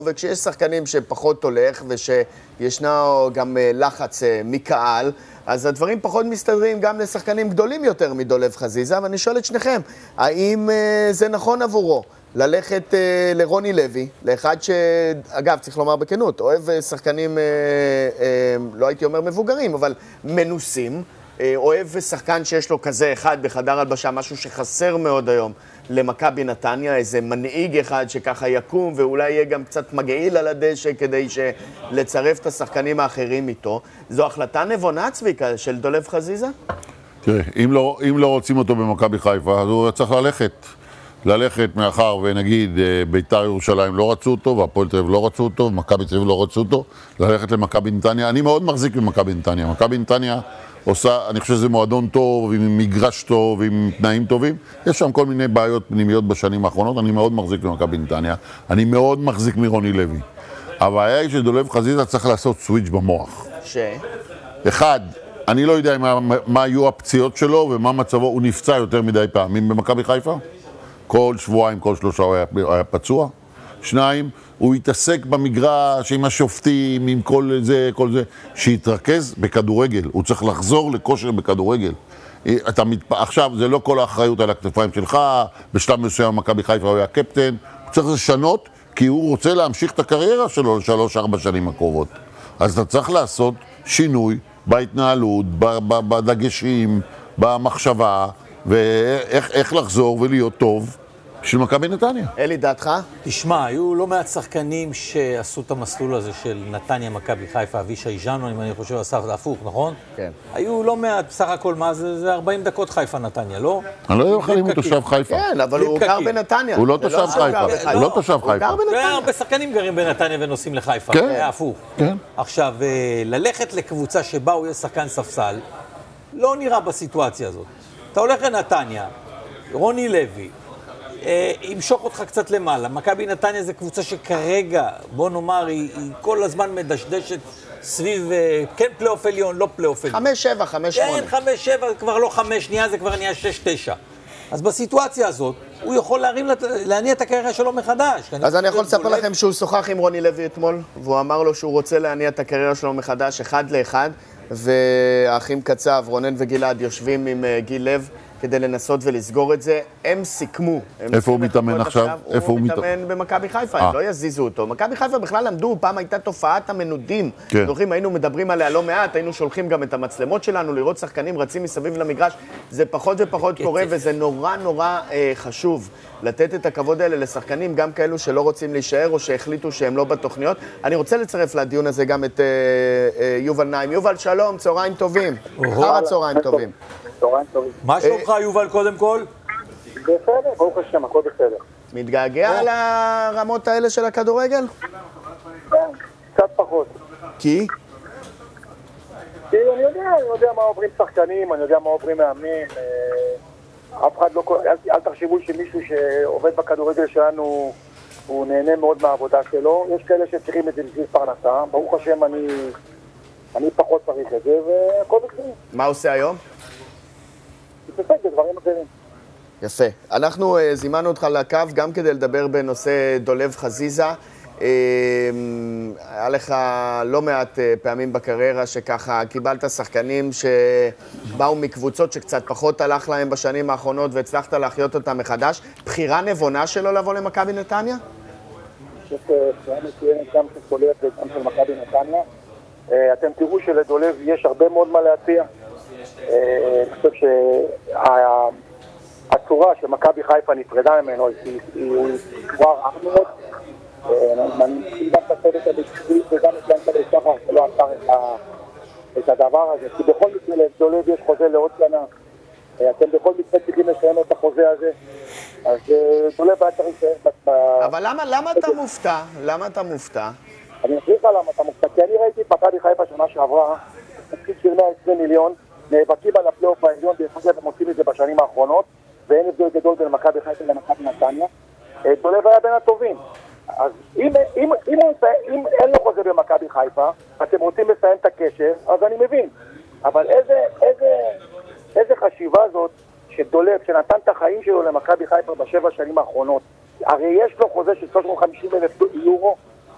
וכשיש שחקנים שפחות הולך ושישנה גם לחץ מקהל, אז הדברים פחות מסתדרים גם לשחקנים גדולים יותר מדולב חזיזה. ואני שואל את שניכם, האם זה נכון עבורו ללכת לרוני לוי, לאחד שאגב צריך לומר בכנות, אוהב שחקנים, לא הייתי אומר מבוגרים, אבל מנוסים, אוהב שחקן שיש לו כזה אחד בחדר הלבשה, משהו שחסר מאוד היום למכבי נתניה, איזה מנהיג אחד שככה יקום ואולי יהיה גם קצת מגעיל על הדשא כדי לצרף את השחקנים האחרים איתו. זו החלטה נבונה, צביקה, של דולב חזיזה? תראה, אם לא רוצים אותו במכבי חיפה, אז הוא צריך ללכת מאחר ונגיד בית"ר ירושלים לא רצו אותו, והפועל תל אביב לא רצו אותו, ומכבי תל אביב לא רצו אותו, ללכת למכבי נתניה. אני מאוד מחזיק במכבי נתניה. מכבי נתניה עושה, אני חושב שזה מועדון טוב, עם מגרש טוב, עם תנאים טובים. יש שם כל מיני בעיות פנימיות בשנים האחרונות. אני מאוד מחזיק במכבי נתניה. אני מאוד מחזיק מרוני לוי. הבעיה היא שדולב חזיזה צריך לעשות סוויץ' במוח. אחד, אני לא יודע מה היו הפציעות שלו ומה מצבו. הוא נפצע יותר מדי פעמים במכבי חיפה. כל שבועיים, כל שלושה הוא היה פצוע. שניים, הוא התעסק במגרש עם השופטים, עם כל זה, שיתרכז בכדורגל. הוא צריך לחזור לכושר בכדורגל. עכשיו, זה לא כל האחריות על הכתפיים שלך, בשלב מסוים מכבי חיפה הוא היה קפטן. הוא צריך לשנות, כי הוא רוצה להמשיך את הקריירה שלו ל3-4 שנים הקרובות. אז אתה צריך לעשות שינוי בהתנהלות, בדגשים, במחשבה, ואיך לחזור ולהיות טוב של מכבי נתניה. אלי, דעתך? תשמע, היו לא מעט שחקנים שעשו את המסלול הזה של נתניה, מכבי חיפה, אבישי ז'אנו, אני חושב עשה את הפוך, נכון? כן. היו לא מעט, בסך הכל, מה זה 40 דקות חיפה נתניה, לא? אני לא יודע אם הוא תושב חיפה. כן, אבל הוא גר בנתניה. הוא לא תושב חיפה. הוא לא תושב חיפה. הוא גר בנתניה. הרבה שחקנים גרים בנתניה ונוסעים לחיפה. כן. היה הפוך. כן. עכשיו, ללכת לקבוצה שבה הוא יהיה שחקן ספסל, לא נראה בסיטואציה הזאת. אתה הולך לנתניה, רוני לוי, ימשוך אותך קצת למעלה. מכבי נתניה זה קבוצה שכרגע, בוא נאמר, היא כל הזמן מדשדשת סביב, כן פלייאוף עליון, לא פלייאוף עליון. 5-7, 5-8. כן, 5-7, כבר לא 5, שנייה, זה כבר נהיה 6-9. אז בסיטואציה הזאת, הוא יכול להניע את הקריירה שלו מחדש. אז אני יכול לספר לכם שהוא שוחח עם רוני לוי אתמול, והוא אמר לו שהוא רוצה להניע את הקריירה שלו מחדש, 1-1, והאחים קצב, רונן וגלעד, יושבים עם גיל לב, כדי לנסות ולסגור את זה. הם סיכמו. איפה הוא מתאמן עכשיו? הוא מתאמן במכבי חיפה, הם לא יזיזו אותו. מכבי חיפה בכלל למדו, פעם הייתה תופעת המנודים. זוכרים, היינו מדברים עליה לא מעט, היינו שולחים גם את המצלמות שלנו, לראות שחקנים רצים מסביב למגרש. זה פחות ופחות קורה, וזה נורא נורא חשוב לתת את הכבוד האלה לשחקנים, גם כאלו שלא רוצים להישאר, או שהחליטו שהם לא בתוכניות. אני רוצה לצרף לדיון הזה גם את יובל נעים. יובל, שלום, צהריים טובים. אחר הצהריים טובים. מה שלומך, יובל, קודם כל? בסדר, ברוך השם, הכל בסדר. מתגעגע על הרמות האלה של הכדורגל? כן, קצת פחות. כי? כי אני יודע מה עוברים שחקנים, אני יודע מה עוברים מאמנים. אף אחד לא... אל תחשבו שמישהו שעובד בכדורגל שלנו, הוא נהנה מאוד מהעבודה שלו. יש כאלה שצריכים את זה בשביל פרנסה. ברוך השם, אני פחות צריך את זה, והכל בסדר. מה עושה היום? תתעסק בדברים אחרים. יפה. אנחנו זימנו אותך לקו גם כדי לדבר בנושא דולב חזיזה. היה לך לא מעט פעמים בקריירה שככה קיבלת שחקנים שבאו מקבוצות שקצת פחות הלך להם בשנים האחרונות והצלחת להחיות אותם מחדש. בחירה נבונה שלו לבוא למכבי נתניה? אני חושב שבחירה מצוינת גם של דולב וגם של מכבי נתניה. אתם תראו שלדולב יש הרבה מאוד מה להציע. אני חושב שהצורה שמכבי חיפה נפרדה ממנו היא כבר רעה מאוד. אני גם את הצוות המקצועי וגם את השחר שלא עצר את הדבר הזה, כי בכל מקרה לדולב יש חוזה לעוד שנה. אתם בכל מקרה צריכים לשלם את החוזה הזה, אז דולב היה צריך להישאר. אבל למה אתה מופתע? למה אתה מופתע? אני אסביר לך למה אתה מופתע, כי אני ראיתי מכבי חיפה שנה שעברה תקציב של 120 מיליון, נאבקים על הפלייאוף העליון, דרך אגב הם עושים את זה בשנים האחרונות, ואין הבדל גדול בין מכבי חיפה למכבי נתניה. דולב היה בין הטובים. אז אם אין לו חוזה במכבי חיפה, אתם רוצים לסיים את הקשר, אז אני מבין. אבל איזה חשיבה זאת שדולב, שנתן את החיים שלו למכבי חיפה ב7 שנים האחרונות, הרי יש לו חוזה של 350,000 יורו,